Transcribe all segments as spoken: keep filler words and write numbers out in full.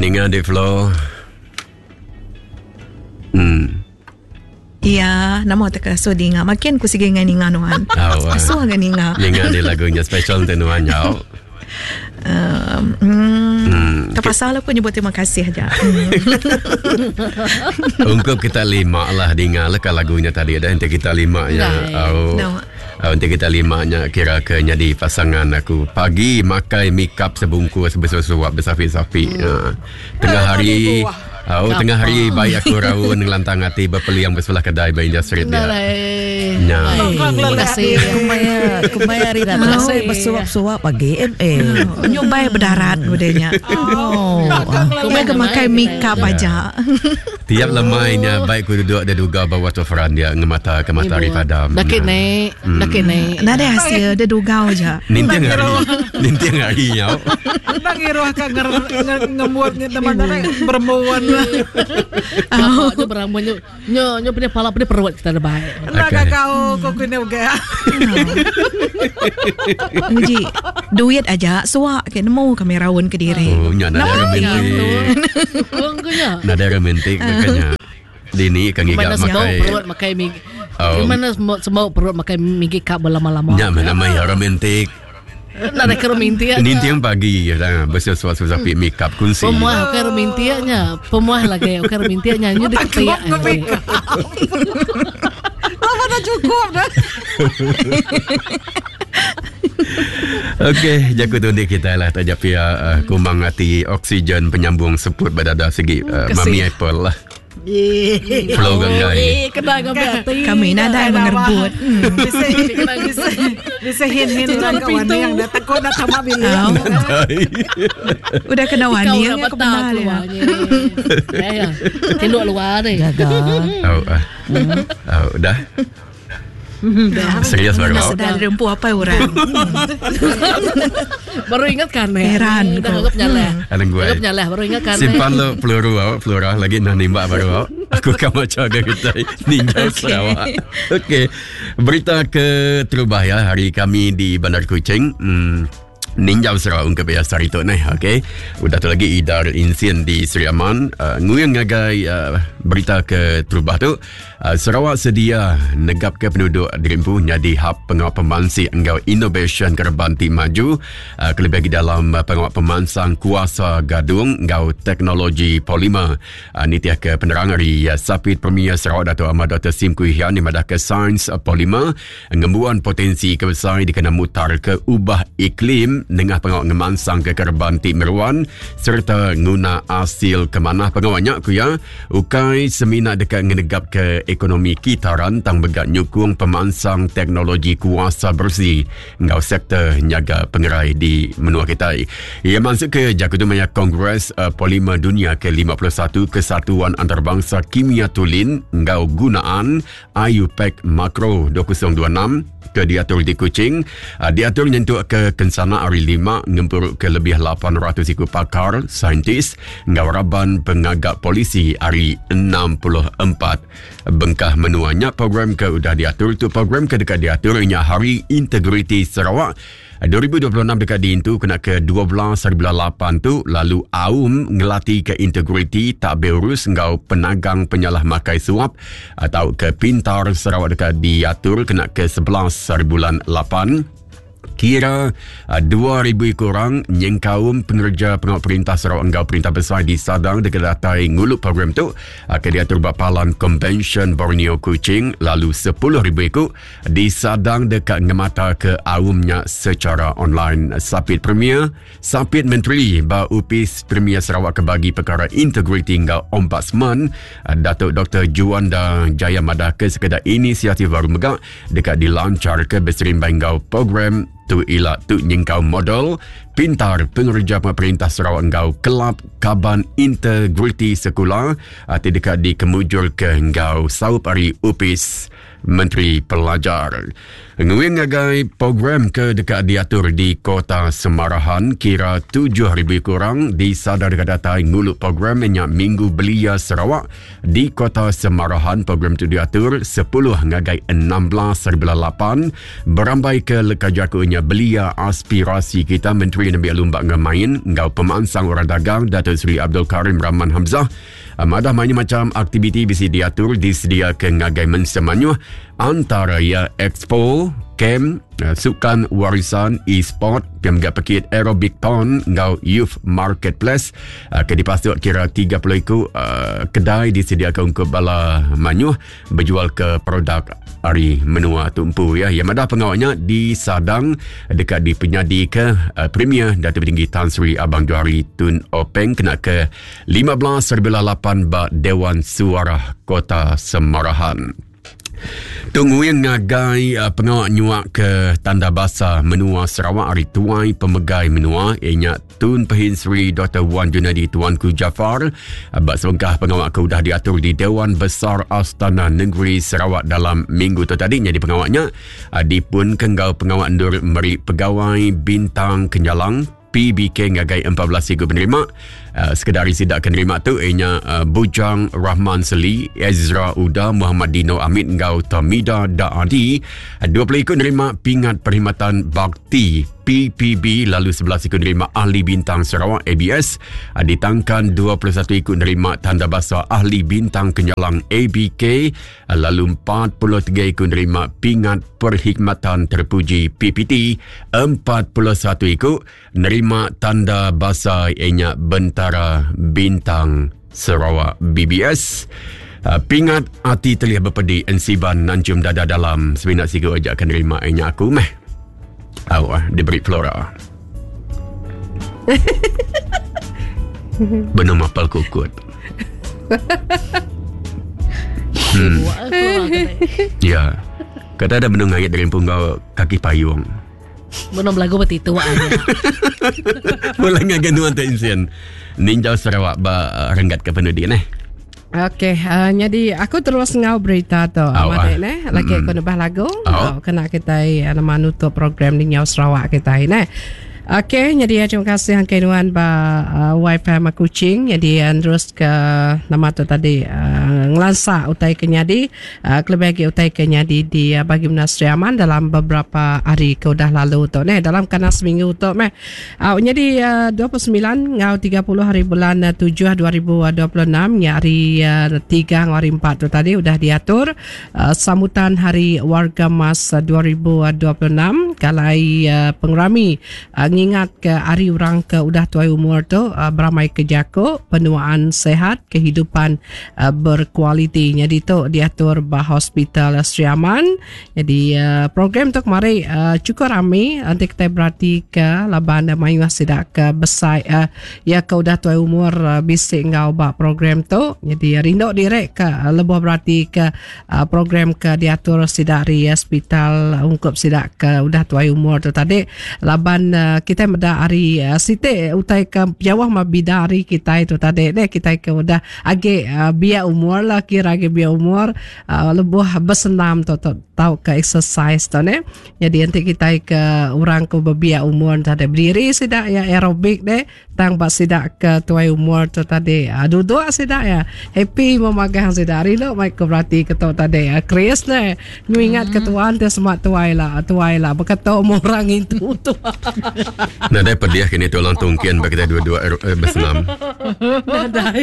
Ninga di flow. Hmm. Iya, nama teka so dinga. Makin ku sige nga ninga nuan. Aso nga ninga. Ninga di lagunya special tenuan yao. Um, hmm, hmm. Kapasala ko nyebut terima kasih aja. Ungkap kita lima lah dinga lah lagunya tadi ada nanti kita lima ya. Oh. No. Nanti kita lima nya kira ke jadi pasangan aku. Pagi makai makeup sebungkus besar-besar bersapi-sapi. Hmm. Uh, tengah hari Oh, tengah hari baik aku raun ngelantang hati berpeliang bersebelah kedai by industri dia. Ya. Terima kasih. Kumaya, kumaya rida. Terima kasih bersuap-suap pagi M A. Nyobai berdarat budenya. Oh. Kumaya kemakai makeup aja. Tiap lemainya baik ku duduk ada duga bawa toferan dia ngemata ke matahari padam. Dakit naik, dakit naik. Nada hasil ada duga aja. Nintiang hari. Nintiang hari nyau. Nangiruh ka ngemuat ni teman-teman bermuan. Oh, tu berang nyo nyo nyo punya pala punya perut kita ada baik. Naga kau kau kena gaya. Uji duit aja suak ke nemu kamerawan ke diri. Oh, nya nada romantik. Nada romantik makanya. Dini kang iga makai perut makai mig. Gimana semua perut makai migi kap berlama-lama. Nya mana mai romantik. Nak ada romantia. Ninti yang pagi dah bersuap-suap sapi makeup kunci. Pemuah ke romantianya. Pemuah lagi ke romantianya nya dekat ya. Lama dah cukup dah. Okey, jaku tundik kita lah tajap ya uh, kumang hati oksigen penyambung seput badada segi uh, Mami Apple lah. Flow ganggai. Kami nada mengerbut. Bisa bisa bisa hin-hin orang kawan yang datang kau datang mobil. Udah kena wani yang aku kenal ya. Ya, keluar luar deh. Oh, oh, udah. Serius baru mau. Sedar rempu apa orang. Baru ingat kan heran dah anggap nyalah. Anggap nyalah baru ingat kan. Simpan lo peluru awak peluru lagi nak nimbak baru awak. Aku akan macam ada kita ninja Sarawak. Okey. Berita ke Terubaya hari kami di Bandar Kuching. Hmm. Ninja Sarawak ungkap ya hari tu ni, okey. Udah tu lagi idar insiden di Seri Aman. Uh, nguyang ngagai uh, berita ke Terubah tu. Uh, Sarawak sedia negap ke penduduk dirimpu jadi hub pengawal pemansi engkau innovation kerbanti maju. Uh, kelebih dalam uh, pengawal pemansang kuasa gadung engkau teknologi polimer. Uh, ni tiak ke penerang dari uh, Sapit Premier Sarawak Dato' Ahmad Doktor Sim Kuihian ni madah ke sains uh, polimer. Ngembuan potensi kebesar dikena mutar ke ubah iklim dengan pengawal ngemansang ke kerbanti meruan serta guna hasil kemanah pengawalnya ku ya ukai semina dekat ngenegap ke ekonomi kitaran tang begat nyukung pemansang teknologi kuasa bersih ngau sektor nyaga pengerai di menua kita. Ia masuk ke Jakutumaya Kongres uh, Polimer Dunia ke lima puluh satu Kesatuan Antarabangsa Kimia Tulin ngau gunaan I U P E C Makro dua ribu dua puluh enam ke diatur di Kuching. Uh, diatur nyentuh ke kensana hari lima ngempur ke lebih lapan ratus ikut pakar, saintis, ngawaraban pengagak polisi hari enam puluh empat. Bengkah menuanya program ke udah diatur tu program ke dekat diaturnya Hari Integriti Sarawak. dua ribu dua puluh enam dekat di itu kena ke dua belas hari bulan lapan tu lalu aum ngelatih ke integriti tak berurus ngau penagang penyalah makai suap atau ke pintar Sarawak dekat diatur kena ke sebelas hari bulan lapan. Kira uh, dua ribu kurang nyengkaum pengerja pengawal perintah Sarawak Enggau Perintah Besar di Sadang dekat datai ngulup program tu uh, ke diatur bapalan Convention Borneo Kuching lalu sepuluh ribu ikut di Sadang dekat ngemata ke aumnya secara online. Sapit Premier Sapit Menteri Ba Upis Premier Sarawak kebagi perkara integriti Enggau Ombudsman uh, Datuk Doktor Juanda Jaya Madah ke sekedar inisiatif baru megak dekat dilancar ke berserimbang Enggau program tu ialah tu nyengkau modal pintar pengerja pemerintah Sarawak Enggau Kelab Kaban Integriti Sekolah atau dekat di kemujur ke Enggau Saup Ari Upis Menteri Pelajar. Nguing ngagai program ke dekat diatur di Kota Semarahan kira tujuh ribu kurang di sadar kadatai nguluk program minyak Minggu Belia Sarawak di Kota Semarahan. Program tu diatur sepuluh ngagai enam belas serbilah lapan berambai ke lekajakunya belia aspirasi kita Menteri Nabi Alumbak ngemain ngau pemansang orang dagang Datuk Seri Abdul Karim Rahman Hamzah. Madah mainnya macam aktiviti bisi diatur disedia ke ngagai mensemanyuh antara ya expo, camp, sukan warisan, e-sport, pemgak pekit aerobic town, ngau youth marketplace. Ke dipasuk kira tiga puluh iku uh, kedai disediakan untuk bala manyuh berjual ke produk hari menua tumpu ya. Yang madah pengawalnya di Sadang dekat di penyadi ke uh, Premier Datuk Tinggi Tan Sri Abang Johari Tun Openg kena ke lima belas serbilah lapan ba Dewan Suara Kota Semarahan. Tunggu yang ngagai uh, pengawak nyuak ke Tanda Basah Menua Sarawak hari tuai pemegai menua ianya Tun Pehin Sri Doktor Wan Junadi Tuanku Jafar. Abad selengkah pengawak ke udah diatur di Dewan Besar Astana Negeri Sarawak dalam minggu tu tadi. Jadi pengawaknya adi pun kenggau pengawak endur meri pegawai bintang Kenyalang P B K ngagai empat belas iku penerima. Uh, sekedari sidak penerima tu ianya uh, Bujang Rahman Seli, Ezra Uda, Muhammad Dino Amit ngau Tamida Daadi. dua puluh iku nerima pingat perkhidmatan bakti P P B, lalu sebelas iku nerima ahli bintang Sarawak A B S. Uh, ditangkan dua puluh satu iku nerima tanda basah ahli bintang Kenyalang A B K. Uh, lalu empat puluh tiga iku nerima pingat perkhidmatan terpuji P P T. empat puluh satu iku nerima tanda basah ianya Bentara Bintang Sarawak B B S. Uh, pingat hati terlihat berpedi ensiban nancum dada dalam seminat siga ajak akan nerima ianya aku meh. Awah diberi Flora. Benar mapal kukut. Hmm. Ya. Kata ada benar ngayat dari punggau kaki payung. Benar belagu beti tua aja. Mulai ngagan nuan tak insien. Ninja Sarawak ba renggat ke pendidikan eh. Okey, uh, jadi aku terus ngau berita tu. Amat ne, lagi aku nubah lagu. Oh. Kena kita uh, nama nutup program Ninja Sarawak kita ini. Okey, jadi terima kasih hangkainuan ba uh, wifi mak kucing. Jadi terus ke nama tu tadi uh, ngelansa utai kenyadi uh, kelebagi utai kenyadi di uh, bagi Menasri Aman dalam beberapa hari ke udah lalu tu ne dalam kana seminggu tu meh. Uh, jadi uh, dua puluh sembilan ngau tiga puluh hari bulan uh, tujuh dua ribu dua puluh enam ya hari uh, tiga ngau hari empat tu tadi udah diatur uh, sambutan hari warga mas uh, dua ribu dua puluh enam kalai uh, pengrami uh, ingat ke hari orang ke udah tuai umur tu uh, beramai ke jako penuaan sehat kehidupan uh, berkualiti. Jadi tu diatur bah hospital Sri Aman. Jadi uh, program tu kemarin uh, cukup ramai. Nanti kita berarti ke laban mayu sidak ke besar uh, ya ke udah tuai umur uh, bisik ngau bah program tu. Jadi uh, rindu direk ke uh, lebih berarti ke uh, program ke diatur sidak di hospital uh, ungkup sidak ke udah tuai umur tu tadi laban uh, kita meda hari uh, site utai ke jawah ma bidari kita itu tadi deh kita ke udah age uh, biar umur lah kira age biar umur uh, lebih bersenam tu tahu ke exercise tu ne. Jadi nanti kita ke orang ke biar umur tadi berdiri sidak ya aerobik deh tang pas sidak ke tuai umur tu tadi uh, duduk sidak ya happy memagang sidak hari lo mai ke berarti ke tu tadi uh, Chris ne mengingat ketuaan tu semak tuai lah tuai lah berkata umur orang itu tu. Nah, dah pediah kini tolong tungkian bagi kita dua-dua eh, bersenam. Nah, dah.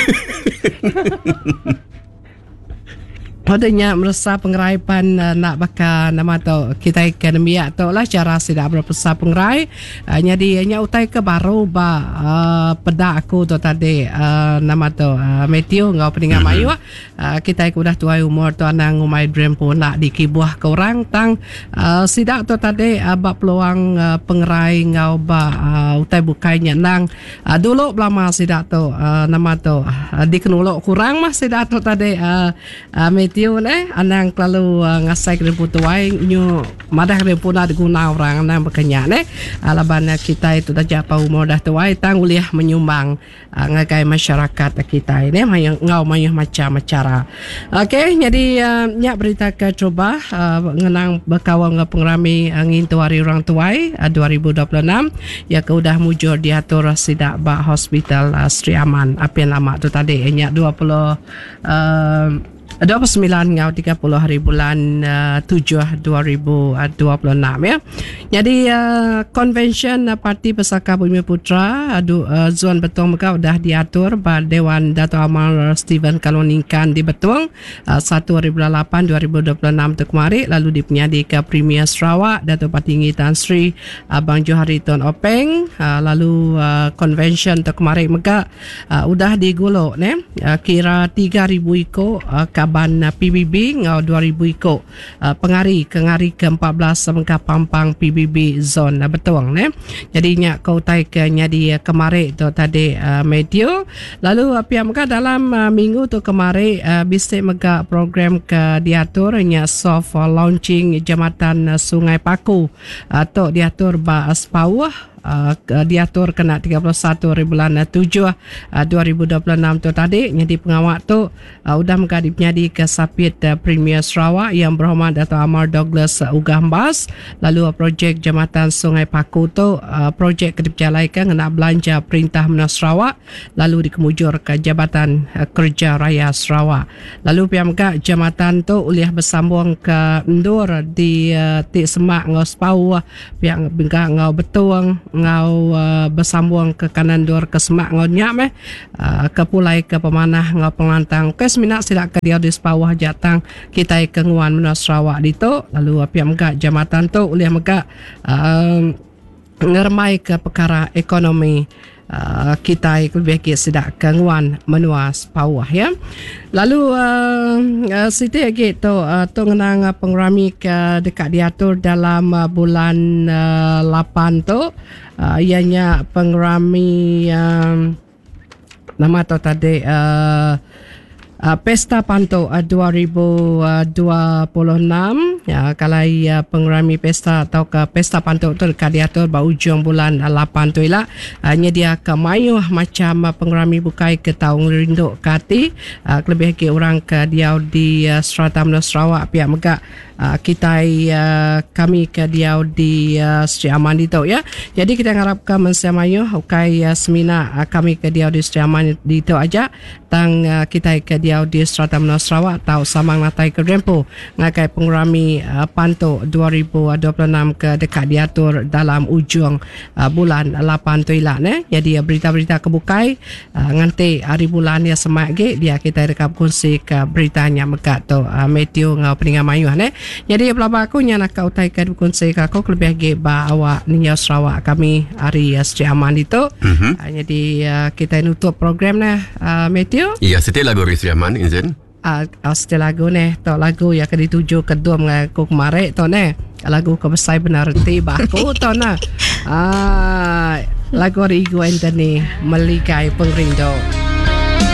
Padanya merasa pengeraipan uh, nak bakal nama tu kita akademi atau lah cara tidak berpesa pengerai uh, jadi nya utai ke baru ba uh, peda aku tu tadi uh, nama tu uh, Matthew ngau peningan mm-hmm. mayu uh, kita ke udah tuai umur tu anang umai dream pun nak dikibuah ke orang tang uh, sidak tu tadi uh, ba peluang uh, pengerai ngau ba uh, utai bukainya nang uh, dulu belama sidak tu uh, nama tu uh, dikenulok kurang mah sidak tu tadi uh, uh, Matthew ne anang kelalu uh, ngasai kena putuai nyu madah kena puna diguna orang anang berkenyak ne alaban uh, kita itu dah japa umur dah tuai tang uliah menyumbang uh, ngagai masyarakat kita ini mayang ngau mayang macam cara. Okey, jadi uh, nyak berita ke coba uh, ngenang berkawang dengan pengrami uh, ngintu hari orang tuai uh, dua ribu dua puluh enam ya ke udah mujur diatur sidak ba hospital uh, Sri Aman apa yang lama tu tadi nyak dua puluh uh, dua puluh sembilan ngau tiga puluh hari bulan uh, tujuh dua ribu dua puluh enam ya. Jadi uh, convention uh, Parti Pesaka Bumi Putra adu uh, Zuan Betong Mekau dah diatur ba Dewan Dato' Amal Steven Kaloningkan di Betong uh, satu hari bulan lapan dua ribu dua puluh enam tu kemarin lalu dipenyadi ke Premier Sarawak Dato' Patinggi Tan Sri Abang Johari Tun Openg uh, lalu uh, convention tu kemarin Mekau uh, udah digulok ne uh, kira tiga ribu ikut uh, kaban uh, P B B ngau dua ribu ikut uh, pengari ke ngari ke empat belas mengka pampang P B B zone uh, betul ne. Jadi nya kau tai ke nyadi uh, kemari tu tadi uh, medio lalu uh, pihak mega dalam uh, minggu tu kemari uh, bisik mega program ke diatur nya soft uh, launching jambatan uh, Sungai Paku atau uh, diatur ba Aspawah Uh, diatur kena tiga puluh satu hari bulan tujuh uh, dua ribu dua puluh enam tu tadi jadi pengawak tu uh, udah menjadi penyadi ke Sapit uh, Premier Sarawak yang berhormat Dato' Amar Douglas uh, Ugambas lalu uh, projek Jambatan Sungai Paku tu uh, projek kedipjalaikan kena belanja Perintah Menua Sarawak lalu dikemujur ke Jabatan uh, Kerja Raya Sarawak lalu pihak megak jambatan tu uliah bersambung ke Ndur di uh, Tik Semak ngau Sepau uh, pihak megak ngau Betuang ngau uh, bersambung ke kanan dur ke Semak ngau nyap eh uh, ke pulai ke pemanah ngau pelantang ke seminak sidak ke dia di bawah jatang kita ke nguan Menua Sarawak dito lalu uh, pihak megak jambatan tu uliah megak uh, ngermai ke perkara ekonomi Uh, kita lebih baik sedak kenguan Menua Sepawah ya. Lalu uh, uh, Siti lagi tu uh, tu ngenang uh, pengrami ke dekat diatur dalam uh, bulan uh, lapan tu uh, ianya pengrami uh, nama tu tadi uh, Uh, Pesta Panto uh, dua ribu dua puluh enam ya kalau uh, pengrami pesta atau ke Pesta Panto tu dekat diatur ba ujung bulan uh, lapan tu ialah uh, nyedia ke mayuh macam uh, pengrami bukai ke taung rinduk kati uh, lebih ke orang ke dia di uh, Strata Menua Sarawak pihak megak uh, kita uh, kami ke dia di uh, Sri Aman itu ya. Jadi kita harapkan mensemayuh ukai uh, semina uh, kami ke dia di Sri Aman itu aja tang uh, kita ke dia di Strata Menua Sarawak tahu samang natai ke Rempo ngakai pengrami uh, Panto dua ribu dua puluh enam ke dekat diatur dalam ujung uh, bulan lapan tu ilah ne. Jadi uh, berita-berita kebukai uh, nganti hari bulan ya semak ge dia kita rekap kongsi ke beritanya mekat tu uh, Matthew ngau peningan mayuh ne. Jadi pelaba aku nya nak kau tai ke kongsi ka aku lebih ge ba awak ni Sarawak kami hari uh, Sri Aman itu. Mm-hmm. Uh, jadi uh, kita nutup program ne uh, Matthew. Ya, setelah lagu Sri Aman Inzen. Ah, uh, setelah lagu ne, to lagu yang akan dituju kedua mengaku kemarin to ne. Lagu kebesai benar tiba aku to na. Ah, lagu Rigo Anthony Melikai Pengrindo.